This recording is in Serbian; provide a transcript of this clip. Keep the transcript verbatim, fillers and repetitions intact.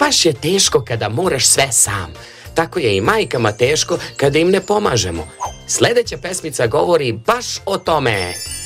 Baš je teško kada moraš sve sam. Tako je i majkama teško kada im ne pomažemo. Sljedeća pesmica govori baš o tome.